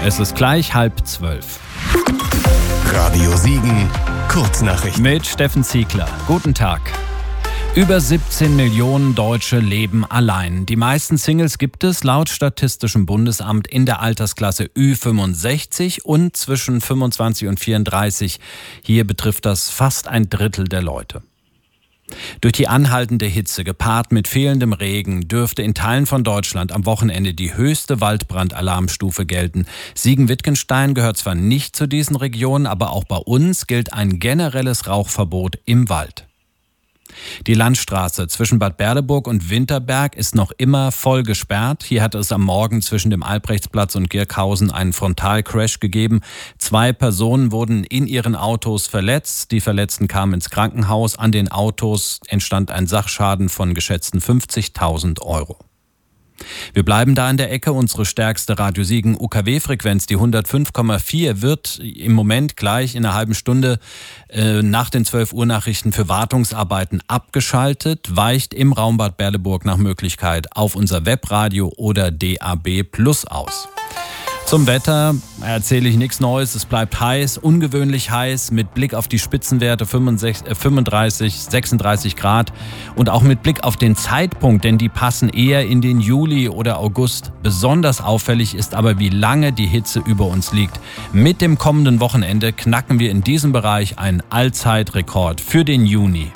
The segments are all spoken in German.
Es ist gleich 11:30. Radio Siegen, Kurznachrichten. Mit Steffen Ziegler. Guten Tag. Über 17 Millionen Deutsche leben allein. Die meisten Singles gibt es laut Statistischem Bundesamt in der Altersklasse Ü65 und zwischen 25 und 34. Hier betrifft das fast ein Drittel der Leute. Durch die anhaltende Hitze, gepaart mit fehlendem Regen, dürfte in Teilen von Deutschland am Wochenende die höchste Waldbrandalarmstufe gelten. Siegen-Wittgenstein gehört zwar nicht zu diesen Regionen, aber auch bei uns gilt ein generelles Rauchverbot im Wald. Die Landstraße zwischen Bad Berleburg und Winterberg ist noch immer voll gesperrt. Hier hat es am Morgen zwischen dem Albrechtsplatz und Girkhausen einen Frontalcrash gegeben. 2 Personen wurden in ihren Autos verletzt. Die Verletzten kamen ins Krankenhaus. An den Autos entstand ein Sachschaden von geschätzten 50.000 Euro. Wir bleiben da in der Ecke. Unsere stärkste Radio Siegen UKW-Frequenz, die 105,4, wird im Moment gleich in einer halben Stunde nach den 12 Uhr Nachrichten für Wartungsarbeiten abgeschaltet, weicht im Raum Bad Berleburg nach Möglichkeit auf unser Webradio oder DAB Plus aus. Zum Wetter erzähle ich nichts Neues. Es bleibt heiß, ungewöhnlich heiß, mit Blick auf die Spitzenwerte 35, 36 Grad und auch mit Blick auf den Zeitpunkt, denn die passen eher in den Juli oder August. Besonders auffällig ist aber, wie lange die Hitze über uns liegt. Mit dem kommenden Wochenende knacken wir in diesem Bereich einen Allzeitrekord für den Juni.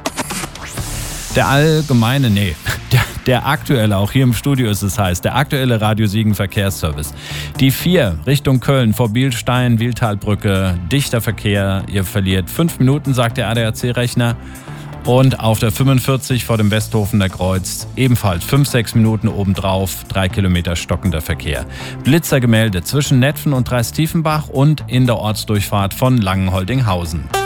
Der aktuelle, auch hier im Studio ist es heiß, der aktuelle Radio Siegen Verkehrsservice. Die 4 Richtung Köln vor Bielstein, Wiehltalbrücke, dichter Verkehr. Ihr verliert 5 Minuten, sagt der ADAC-Rechner. Und auf der 45 vor dem Westhofener Kreuz ebenfalls 5-6 Minuten obendrauf, 3 Kilometer stockender Verkehr. Blitzergemälde zwischen Netphen und Dreistiefenbach und in der Ortsdurchfahrt von Langenholdinghausen.